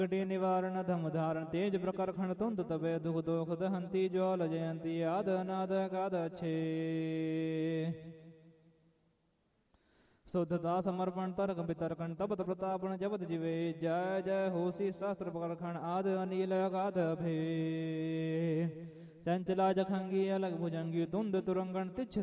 निवारण धम धारण तेज प्रकर खंड तुंद तबे दुख दोख दहंती ज्वाल जयंती आद अनाद अगाध अच्छे शुद्धता समर्पण तर्क वितर्कण तपत प्रतापण जपत जीवे जय जय होसी शास्त्र प्रखण आद अनिल अगाध भे चंचला जखंगी अलग भुजंगी तुंद तुरंगण तिच्छ